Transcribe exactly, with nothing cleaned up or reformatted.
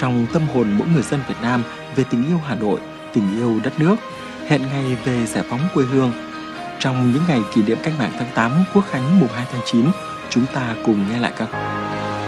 trong tâm hồn mỗi người dân Việt Nam về tình yêu Hà Nội, tình yêu đất nước, hẹn ngày về giải phóng quê hương. Trong những ngày kỷ niệm cách mạng tháng tám, Quốc khánh mùng hai tháng chín, chúng ta cùng nghe lại ca khúc